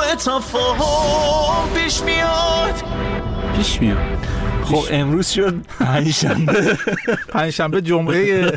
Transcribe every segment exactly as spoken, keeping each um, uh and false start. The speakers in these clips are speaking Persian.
تفاهم پیش میاد پیش میاد خب امروز شد پنجشنبه پنجشنبه جمعه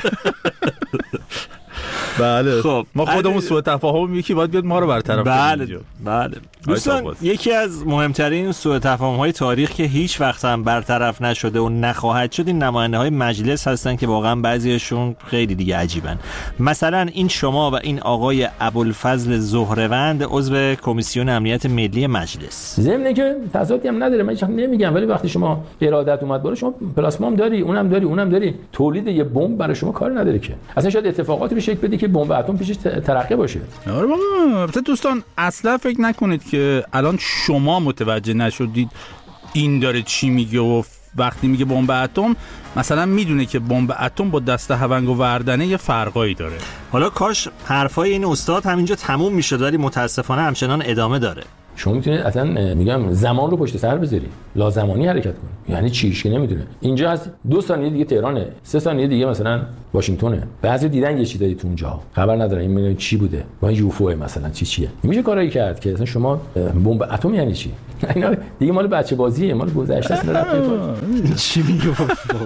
بله خب ما خودمون سوء تفاهم یکی باید بیاد ما رو برطرف کنه. بله بله دوستان یکی از مهمترین سوء تفاهم های تاریخ که هیچ وقت هم برطرف نشده و نخواهد شد این نماینده های مجلس هستن که واقعا بعضیشون خیلی دیگه عجیبن. مثلا این شما و این آقای ابوالفضل زهره‌وند عضو کمیسیون امنیت ملی مجلس. ضمن که تضادی هم نداره، من هیچ نمیگم، ولی وقتی شما ارادت اومد بالا، شما پلاسمام داری، اونم داری، اونم داری، تولید یه بمب برای شما کار نداره که. اصلا شاید اتفاقاتی به شکل بدی که بمب اتم پیشش ترقه باشه. آره بابا، البته دوستان اصلا فکر نکنید که الان شما متوجه نشدید این داره چی میگه و وقتی میگه بمب اتم مثلا میدونه که بمب اتم با دسته هونگ و وردنه یه فرقایی داره. حالا کاش حرفای این استاد همینجا تموم میشد، ولی متاسفانه همچنان ادامه داره. شما میتونید اصلا میگم زمان رو پشت سر بذاری، لازمانی حرکت کنی. یعنی چیش که نمیدونه. اینجا از دو ثانیه دیگه تهرانه، سه ثانیه دیگه مثلا واشنگتنه. بعضی دیدن یه چیزایی تو اونجا خبر ندارن این میدونه چی بوده، با یوفو مثلا چی چیه. میشه کارایی کرد که مثلا شما بمب اتم یعنی چی؟ اینا دیگه مال بچه بازیه، مال گذشته است. چی میگه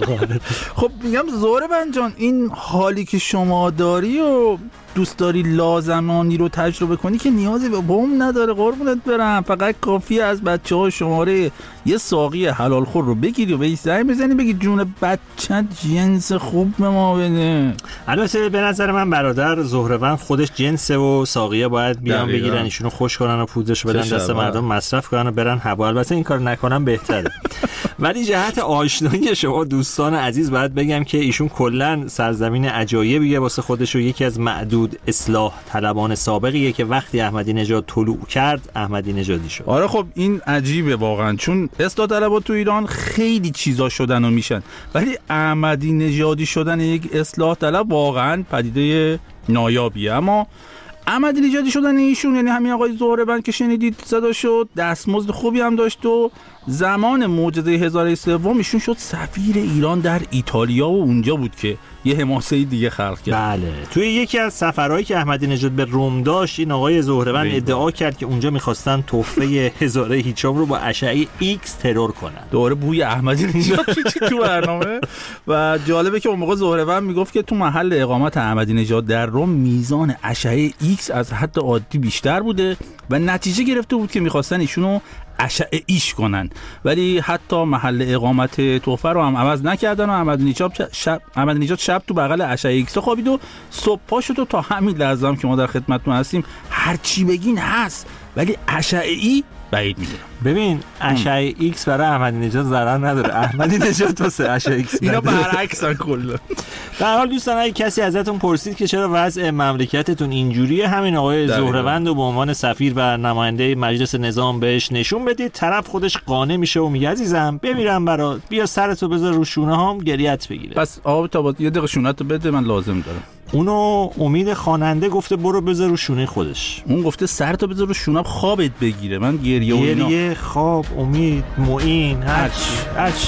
خب میگم زهره‌وند جان، این حالی که شما داری و دوست داری لازمانی رو تجربه کنی که نیازی به بمب نداره قربونت برم. فقط کافیه از بچه‌ها شماره یه ساقی حلال خور رو بگیری و بهش زنگ بزنی بگی جون بچه‌ت جنس خوب به ما بده. البته به نظر من برادر زهره‌وند خودش جنسه و ساقیه باید بیان بگیرن ایشونو خوش کنن و پودرش بدن دست مردم مصرف کنن و برن هوا. البته این کار نکنن بهتره. ولی جهت آشنایی شما دوستان عزیز باید بگم که ایشون کلا سرزمین عجایبیه واسه خودش و یکی از معدود اصلاح طلبان سابقیه که وقتی احمدی نژاد طلوع کرد احمدی نژادی شد. آره خب این عجیبه واقعا، چون اصلاح طلبات تو ایران خیلی چیزا شدن و میشن، ولی احمدی نژادی شدن یک اصلاح طلب واقعا پدیده نایابیه. اما احمدی نژادی شدن ایشون یعنی همین آقای زهره‌وند که شنیدید صدا شد، دستمزد خوبی هم داشت و زمان معجزه هزاره سوم ایشون شد سفیر ایران در ایتالیا و اونجا بود که یه حماسه دیگه خلق کرد. بله توی یکی از سفرهایی که احمدی نژاد به روم داشت این آقای زهره‌وند ادعا کرد که اونجا می‌خواستن تحفه هزاره هیچم رو با اشعه ایکس ترور کنن. دوره بوی احمدی نژاد تو برنامه. و جالبه که اون موقع زهره‌وند میگفت که تو محل اقامت احمدی نژاد در روم میزان اشعه ایکس از حد عادی بیشتر بوده و نتیجه گرفته بود که می‌خواستن ایشونو اشعه ایش کنن، ولی حتی محل اقامت تحفه رو هم عوض نکردن و احمدی نژاد شب احمدی نژاد شب تو بغل اشعه ایکس خوابید و صبح پا شد و تا همین لحظه هم که ما در خدمتتون هستیم هر چی بگین هست، ولی اشعه ای بعید میدونم. ببین اشعه ایکس برای احمدی نژاد ضرر نداره، احمدی نژاد واسه اشعه ایکس اینا برعکسن کلا. در حال دوستان اگه کسی ازتون پرسید که چرا وضع مملکتتون اینجوریه، همین آقای زهره‌وند رو به عنوان سفیر و نماینده مجلس نظام بهش نشون بدید، طرف خودش قانع میشه و میگه عزیزم بمیرم برات، بیا سرتو بذار رو شونه‌هام گریت بگیره. بس آب تا یه دقیقه شونه‌تو بده من لازم دارم. اونو امید خواننده گفته برو بذار رو شونه خودش، اون گفته سرتو بذار رو شونم خوابت بگیره. من گریه و اینا گریه خواب امید معین هرچ هرچ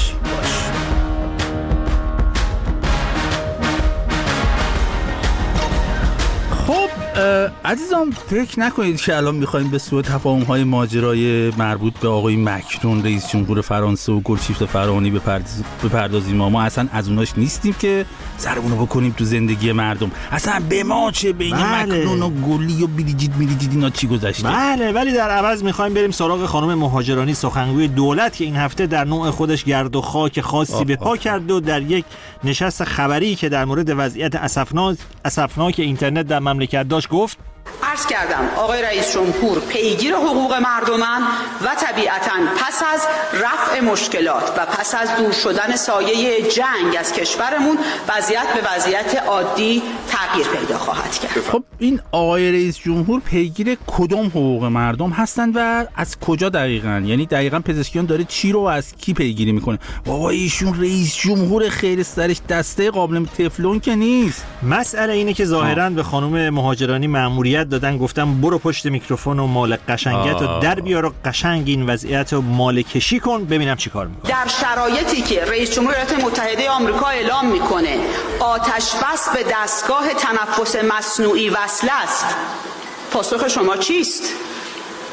عزیزان فکر نکنید که الان میخوایم به سوء تفاهم‌های ماجرای مربوط به آقای مکرون رئیس جمهور فرانسه و گلشیفته فرهانی بپردازیم. ما اصلا از اوناش نیستیم که سرمونو بکنیم تو زندگی مردم. اصلا به ما چه بین بله. مکرون و گلی و بریجیت میریجیت اینا چی گذشته. بله ولی در عوض میخوایم بریم سراغ خانم مهاجرانی سخنگوی دولت که این هفته در نوع خودش گرد و خاک خاصی به پا کرد و در یک نشست خبری که در مورد وضعیت اسفناک اسفناک اینترنت در مملکت داشت گفت: عرض کردم آقای رئیس جمهور پیگیر حقوق مردمن و طبیعتاً پس از رفع مشکلات و پس از دور شدن سایه جنگ از کشورمون وضعیت به وضعیت عادی تغییر پیدا خواهد کرد. خب این آقای رئیس جمهور پیگیر کدوم حقوق مردم هستن و از کجا دقیقاً؟ یعنی دقیقاً پزشکیان داره چی رو از کی پیگیری میکنه؟ بابا ایشون رئیس جمهور خیر سرش دسته قابل تفلون که نیست. مسئله اینه که ظاهراً به خانم مهاجرانی مأموریت دادن، گفتم برو پشت میکروفون و مال قشنگت رو در بیار و قشنگ این وضعیت رو مال کشی کن ببینم چی کار میکنه. در شرایطی که رئیس جمهور ایالات متحده آمریکا اعلام میکنه آتش بس به دستگاه تنفس مصنوعی وصل است، پاسخ شما چیست؟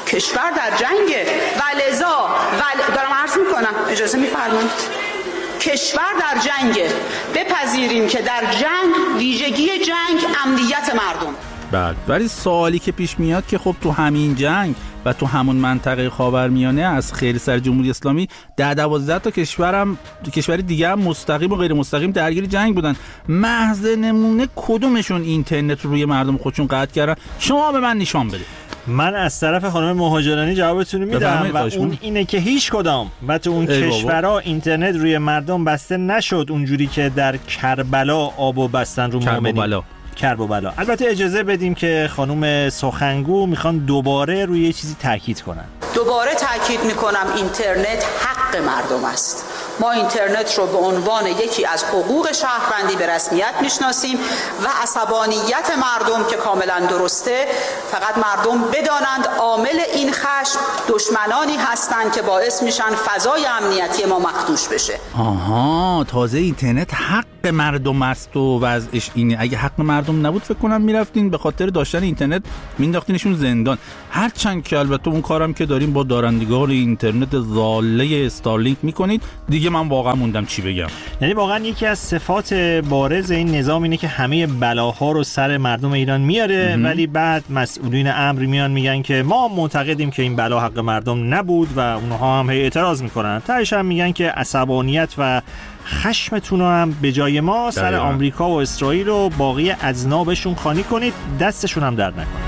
کشور در جنگه و لذا ول... دارم عرض میکنم اجازه میفرمایید، کشور در جنگه، بپذیریم که در جنگ ویژگی جنگ امنیت مردم. بله، ولی سوالی که پیش میاد که خب تو همین جنگ و تو همون منطقه خاورمیانه از خیلی سر جمهوری اسلامی ده دوازده تا کشورم کشور دیگه هم مستقیم و غیر مستقیم درگیر جنگ بودن. محض نمونه کدومشون اینترنت رو روی مردم خودشون قطع کردن؟ شما به من نشان بده. من از طرف خانم مهاجرانی جوابتون رو میدم و اون اینه که هیچ کدام و تو اون کشورها اینترنت روی مردم بسته نشد اونجوری که در کربلا آبو بستن رو مومنین. کرب و بلا. البته اجازه بدیم که خانم سخنگو میخوان دوباره روی یه چیزی تاکید کنن. دوباره تاکید میکنم اینترنت حق مردم است. ما اینترنت رو به عنوان یکی از حقوق شهروندی به رسمیت میشناسیم و عصبانیت مردم که کاملا درسته، فقط مردم بدانند عامل این خشم دشمنانی هستند که باعث میشن فضای امنیتی ما مخدوش بشه. آها، تازه اینترنت حق مردم است و وضعش اینه. اگه حق مردم نبود فکر کنم میرفتین به خاطر داشتن اینترنت مینداختینشون زندان. هرچند که البته اون کارم که داریم با دارندگان اینترنت ضاله استارلینک میکنید دیگه، من واقعا موندم چی بگم. یعنی واقعا یکی از صفات بارز این نظام اینه که همه بلاها رو سر مردم ایران میاره، ولی بعد مسئولین امر میان میگن که ما معتقدیم که این بلا حق مردم نبود و اونها هم اعتراض میکنن. تهش هم میگن که عصبانیت و خشمتون رو هم به جای ما سر آمریکا و اسرائیل و باقی اذنابشون خانی کنید، دستشون هم درد نکنه.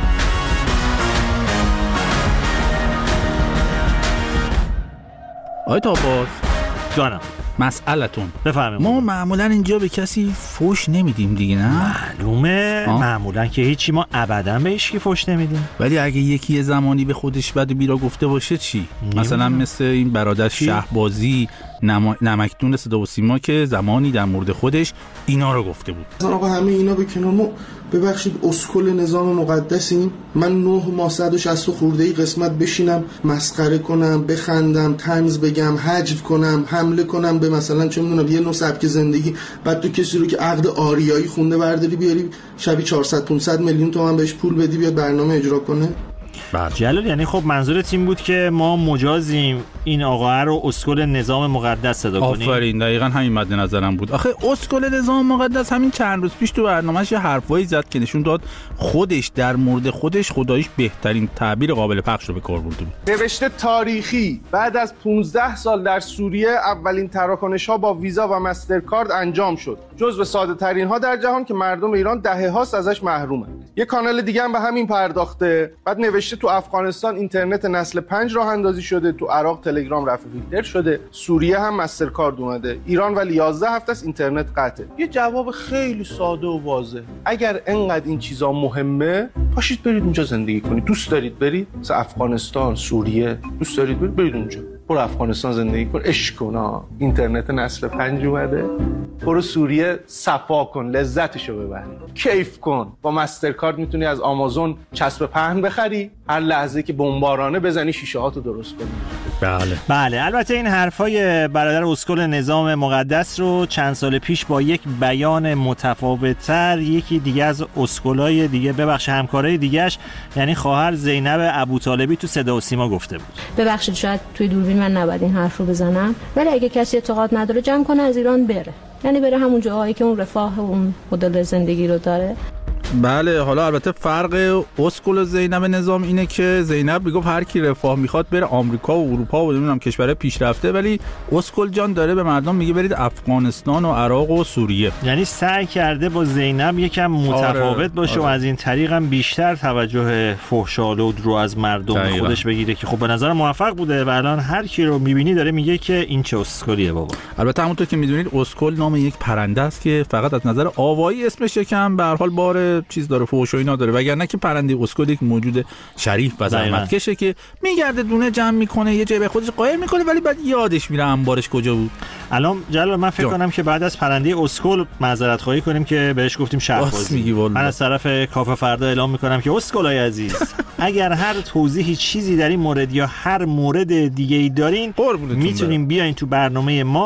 آی تاباز جانم، مسئلتون بفهمیم. ما معمولا اینجا به کسی فوش نمیدیم دیگه، نه؟ معلومه آه؟ معمولا که هیچی، ما ابدا به هیچکی فوش نمیدیم. ولی اگه یکی زمانی به خودش بد و بیرا گفته باشه چی؟ نیمون. مثلا مثل این برادر شهبازی نم... نمکدون صدا و سیما که زمانی در مورد خودش اینا رو گفته بود. مثلا آقا همه اینا به کنار، ما ببخشید اسکل نظام مقدسیم. من نه ماه صد و شصت خورده ای قسمت بشینم مسخره کنم، بخندم، طنز بگم، حجو کنم، حمله کنم به مثلا چه میدونم یه نوع سبک زندگی، بعد تو کسی رو که عقد آریایی خونده برداری بیاری شبی چهارصد پانصد میلیون تومان بهش پول بدی بیاد برنامه اجرا کنه. بله جلال، یعنی خب منظورت این بود که ما مجازیم این آقا رو اسکل نظام مقدس صدا کنیم؟ آفرین، دقیقاً همین مد نظرم بود. آخه اسکل نظام مقدس همین چند روز پیش تو برنامه‌اش یه حرفایی زد که نشون داد خودش در مورد خودش خداییش بهترین تعبیر قابل پخش رو به کار برده بود. نوشته تاریخی: بعد از پانزده سال در سوریه اولین تراکنش‌ها با ویزا و مسترکارد انجام شد، جزو ساده‌ترین ها در جهان که مردم ایران دهه‌هاست ازش محرومن. یه کانال دیگه هم به همین پرداخته. بعد نوشته تو افغانستان اینترنت نسل پنج راه اندازی شده، تو عراق تلگرام رفع فیلتر شده، سوریه هم مسترکارد اومده، ایران ولی یازده هفته است اینترنت قطعه. یه جواب خیلی ساده و واضح. اگر انقدر این چیزا مهمه، پاشید برید اونجا زندگی کنید. دوست دارید برید مثلا افغانستان، سوریه، دوست دارید برید برید اونجا. برو افغانستان زندگی کن، عشق کن، اینترنت نسل پنج اومده. برو سوریه صفا کن، لذتشو ببر، کیف کن. با مسترکارد میتونی از آمازون چسب پهن بخری، هر لحظه که بمبارانه بزنی شیشه هاتو درست کنی. بله بله. البته این حرفای برادر اسکل نظام مقدس رو چند سال پیش با یک بیان متفاوت‌تر یکی دیگه از اسکلای دیگه، ببخشید همکارای دیگه‌اش، یعنی خواهر زینب ابوطالبی تو صدا و سیما گفته بود. ببخشید شاید توی دوربین من نباید این حرف رو بزنم، ولی اگه کسی اعتقاد نداره جمع کنه از ایران بره، یعنی بره همون جاهایی که اون رفاه و اون مدل زندگی رو داره. بله، حالا البته فرق اسکل و زینب نظام اینه که زینب میگفت هر کی رفاه میخواد بره آمریکا و اروپا و نمیدونم کشورهای پیشرفته، ولی اسکل جان داره به مردم میگه برید افغانستان و عراق و سوریه. یعنی سعی کرده با زینب یکم متفاوت آره، باشه آره. و از این طریق هم بیشتر توجه فحش‌آلود رو از مردم دقیقا. خودش بگیره که خب به نظر موفق بوده و الان هر کی رو میبینی داره میگه که این چه اسکلیه بابا. البته همونطور که میدونید اسکل نام یک پرنده است که فقط از نظر آوایی اسمش یکم به هر حال بار چیز داره، فحش و اینا داره، وگرنه که پرنده اسکل یک موجود شریف و زحمتکشه که میگرده دونه جمع میکنه، یه جای به خودش قایم میکنه، ولی بعد یادش میره انبارش کجا بود. الان جلال من فکر کنم که بعد از پرنده اسکل معذرت خواهی کنیم که بهش گفتیم شهبازی. من از طرف کافه فردا اعلام میکنم که اسکلای عزیز اگر هر توضیحی چیزی در این مورد یا هر مورد دیگه ای دارین میتونیم بیاین تو برنامه ما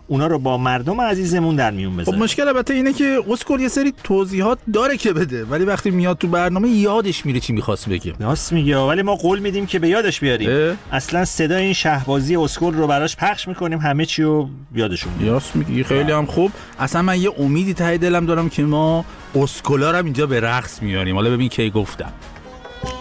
اونا رو با مردم عزیزمون در میون بذاریم. خب مشکل البته اینه که اسکل یه سری توضیحات داره که بده، ولی وقتی میاد تو برنامه یادش میره چی می‌خواست بگه. راست میگه، ولی ما قول میدیم که به یادش بیاریم. اه؟ اصلا صدای این شهبازی اسکل رو براش پخش میکنیم، همه چی رو یادشون میاد. راست میگی، خیلی هم خوب. اصلا من یه امیدی ته دلم دارم که ما اسکلا رو اینجا به رقص میاریم. حالا ببین کی گفتم.